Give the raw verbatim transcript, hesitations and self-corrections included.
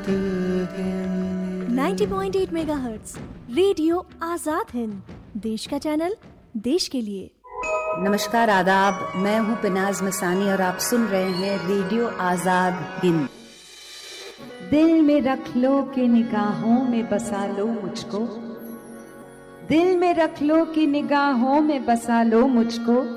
Ninety point eight megahertz radio Azad Hind, देश का channel, देश के लिए। नमस्कार, आदाब। मैं हूँ पिनाज मसानी और आप सुन रहे हैं रेडियो आजाद हिंद। दिल में रख लो कि निगाहों में बसा लो मुझको, दिल में रख लो कि निगाहों में बसा लो मुझको।